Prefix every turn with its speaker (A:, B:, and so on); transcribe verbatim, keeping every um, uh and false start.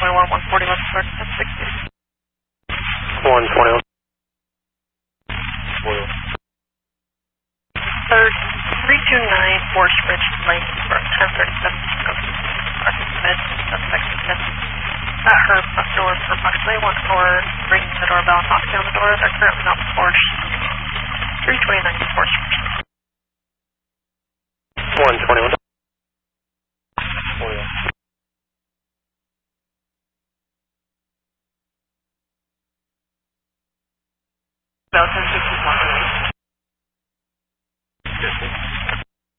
A: twenty-one, one forty-one, start ten sixty.
B: one twenty-one.
A: Third, three two nine, Forest Ridge Lane, from ten thirty-seven, mid, suspect ten. At her front door for approximately one hour, ringing the doorbell, knocking on the door. They're currently not forced. three twenty-nine, Forest Ridge.
B: one twenty-one.
A: About ten sixty-one.